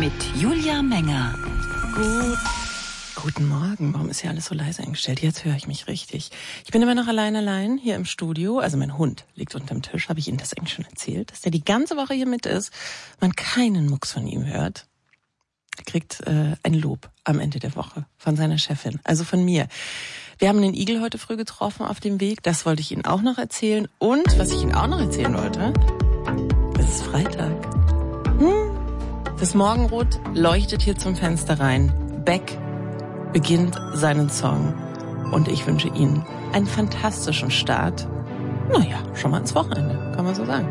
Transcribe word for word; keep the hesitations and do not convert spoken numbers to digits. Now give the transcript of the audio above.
mit Julia Menger. Gut. Guten Morgen. Warum ist hier alles so leise eingestellt? Jetzt höre ich mich richtig. Ich bin immer noch allein allein hier im Studio. Also mein Hund liegt unterm Tisch. Habe ich Ihnen das eigentlich schon erzählt? Dass der die ganze Woche hier mit ist, man keinen Mucks von ihm hört. Er kriegt äh, ein Lob am Ende der Woche von seiner Chefin, also von mir. Wir haben den Igel heute früh getroffen auf dem Weg. Das wollte ich Ihnen auch noch erzählen. Und was ich Ihnen auch noch erzählen wollte, es ist Freitag. Hm? Das Morgenrot leuchtet hier zum Fenster rein. Beck beginnt seinen Song. Und ich wünsche Ihnen einen fantastischen Start. Naja, schon mal ins Wochenende, kann man so sagen.